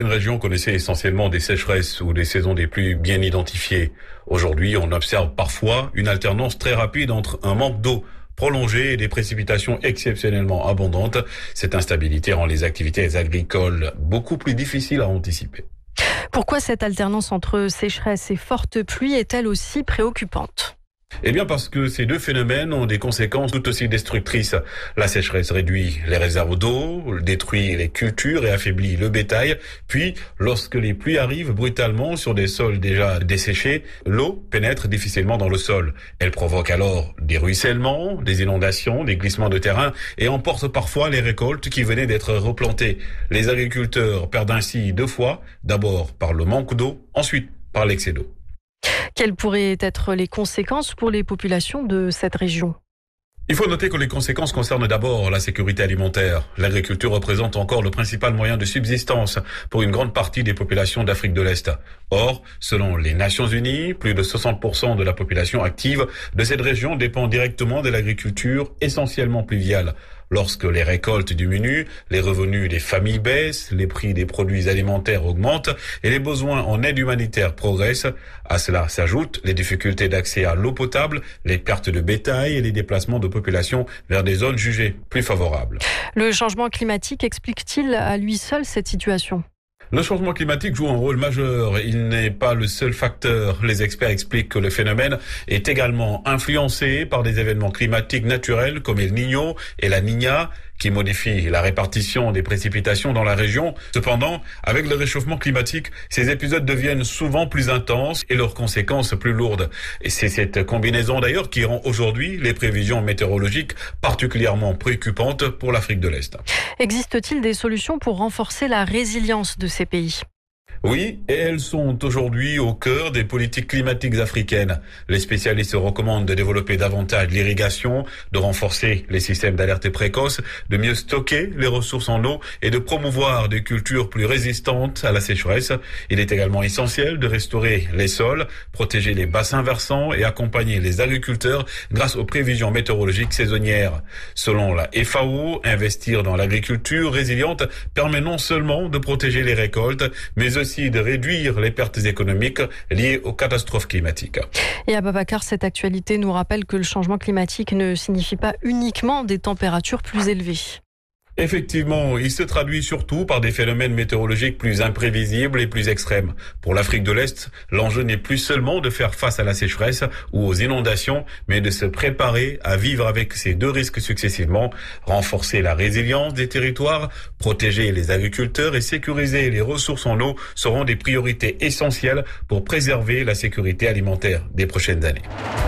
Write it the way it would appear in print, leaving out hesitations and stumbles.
Une région connaissait essentiellement des sécheresses ou des saisons des pluies bien identifiées. Aujourd'hui, on observe parfois une alternance très rapide entre un manque d'eau prolongé et des précipitations exceptionnellement abondantes. Cette instabilité rend les activités agricoles beaucoup plus difficiles à anticiper. Pourquoi cette alternance entre sécheresse et fortes pluies est-elle aussi préoccupante ? Eh bien parce que ces deux phénomènes ont des conséquences tout aussi destructrices. La sécheresse réduit les réserves d'eau, détruit les cultures et affaiblit le bétail. Puis, lorsque les pluies arrivent brutalement sur des sols déjà desséchés, l'eau pénètre difficilement dans le sol. Elle provoque alors des ruissellements, des inondations, des glissements de terrain et emporte parfois les récoltes qui venaient d'être replantées. Les agriculteurs perdent ainsi deux fois, d'abord par le manque d'eau, ensuite par l'excès d'eau. Quelles pourraient être les conséquences pour les populations de cette région ? Il faut noter que les conséquences concernent d'abord la sécurité alimentaire. L'agriculture représente encore le principal moyen de subsistance pour une grande partie des populations d'Afrique de l'Est. Or, selon les Nations Unies, plus de 60% de la population active de cette région dépend directement de l'agriculture, essentiellement pluviale. Lorsque les récoltes diminuent, les revenus des familles baissent, les prix des produits alimentaires augmentent et les besoins en aide humanitaire progressent. À cela s'ajoutent les difficultés d'accès à l'eau potable, les pertes de bétail et les déplacements de population vers des zones jugées plus favorables. Le changement climatique explique-t-il à lui seul cette situation ? Le changement climatique joue un rôle majeur. Il n'est pas le seul facteur. Les experts expliquent que le phénomène est également influencé par des événements climatiques naturels comme El Niño et la Niña, qui modifient la répartition des précipitations dans la région. Cependant, avec le réchauffement climatique, ces épisodes deviennent souvent plus intenses et leurs conséquences plus lourdes. Et c'est cette combinaison d'ailleurs qui rend aujourd'hui les prévisions météorologiques particulièrement préoccupantes pour l'Afrique de l'Est. Existe-t-il des solutions pour renforcer la résilience de ces pays ? Oui, et elles sont aujourd'hui au cœur des politiques climatiques africaines. Les spécialistes recommandent de développer davantage l'irrigation, de renforcer les systèmes d'alerte précoce, de mieux stocker les ressources en eau et de promouvoir des cultures plus résistantes à la sécheresse. Il est également essentiel de restaurer les sols, protéger les bassins versants et accompagner les agriculteurs grâce aux prévisions météorologiques saisonnières. Selon la FAO, investir dans l'agriculture résiliente permet non seulement de protéger les récoltes, mais aussi de réduire les pertes économiques liées aux catastrophes climatiques. Et Ababacar, cette actualité nous rappelle que le changement climatique ne signifie pas uniquement des températures plus élevées. Effectivement, il se traduit surtout par des phénomènes météorologiques plus imprévisibles et plus extrêmes. Pour l'Afrique de l'Est, l'enjeu n'est plus seulement de faire face à la sécheresse ou aux inondations, mais de se préparer à vivre avec ces deux risques successivement, renforcer la résilience des territoires, protéger les agriculteurs et sécuriser les ressources en eau seront des priorités essentielles pour préserver la sécurité alimentaire des prochaines années.